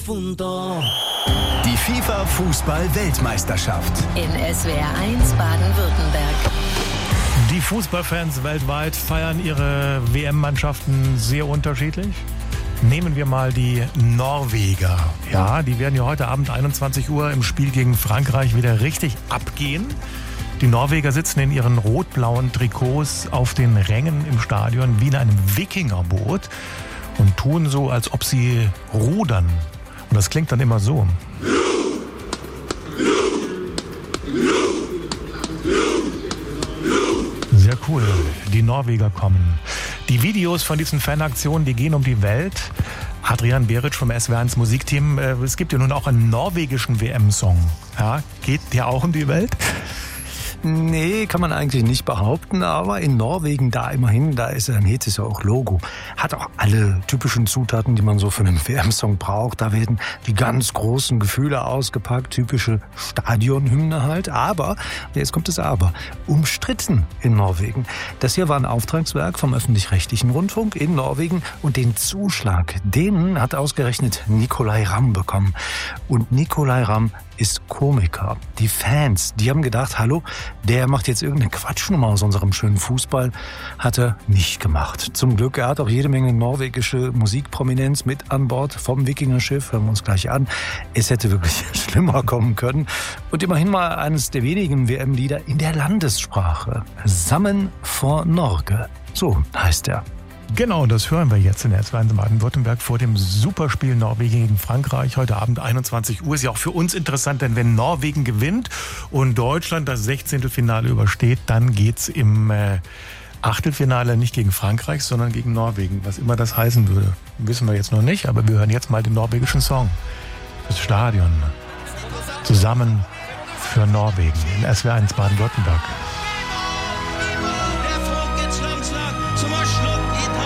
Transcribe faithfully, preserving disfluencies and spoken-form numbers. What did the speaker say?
punto. Die FIFA-Fußball-Weltmeisterschaft. In S W R eins Baden-Württemberg. Die Fußballfans weltweit feiern ihre W M-Mannschaften sehr unterschiedlich. Nehmen wir mal die Norweger. Ja, die werden ja heute Abend einundzwanzig Uhr im Spiel gegen Frankreich wieder richtig abgehen. Die Norweger sitzen in ihren rot-blauen Trikots auf den Rängen im Stadion wie in einem Wikingerboot und tun so, als ob sie rudern. Und das klingt dann immer so. Sehr cool. Die Norweger kommen. Die Videos von diesen Fanaktionen, die gehen um die Welt. Adrian Beric vom S W R eins Musikteam. Es gibt ja nun auch einen norwegischen W M-Song. Ja, geht der auch um die Welt? Nee, kann man eigentlich nicht behaupten, aber in Norwegen da immerhin, da ist ein Hetes ja auch Logo. Hat auch alle typischen Zutaten, die man so für einen W M-Song braucht. Da werden die ganz großen Gefühle ausgepackt, typische Stadionhymne halt. Aber, jetzt kommt das Aber, umstritten in Norwegen. Das hier war ein Auftragswerk vom öffentlich-rechtlichen Rundfunk in Norwegen und den Zuschlag, den hat ausgerechnet Nicolay Ramm bekommen. Und Nicolay Ramm ist Komiker. Die Fans, die haben gedacht, hallo, der macht jetzt irgendeine Quatschnummer aus unserem schönen Fußball. Hat er nicht gemacht. Zum Glück, er hat auch jede Menge norwegische Musikprominenz mit an Bord vom Wikingerschiff. Hören wir uns gleich an. Es hätte wirklich schlimmer kommen können. Und immerhin mal eines der wenigen W M-Lieder in der Landessprache. Sammen for Norge. So heißt er. Genau, das hören wir jetzt in der S W R eins Baden-Württemberg vor dem Superspiel Norwegen gegen Frankreich. Heute Abend einundzwanzig Uhr. Ist ja auch für uns interessant, denn wenn Norwegen gewinnt und Deutschland das Sechzehntelfinale übersteht, dann geht's im äh, Achtelfinale nicht gegen Frankreich, sondern gegen Norwegen. Was immer das heißen würde, wissen wir jetzt noch nicht. Aber wir hören jetzt mal den norwegischen Song. Das Stadion. Zusammen für Norwegen in S W R eins Baden-Württemberg.